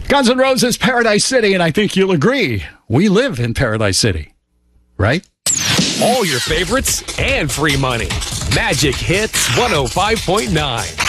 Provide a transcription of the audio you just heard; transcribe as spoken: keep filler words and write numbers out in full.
Guns N' Roses, Paradise City, and I think you'll agree, we live in Paradise City, right? All your favorites and free money. Magic Hits one oh five point nine.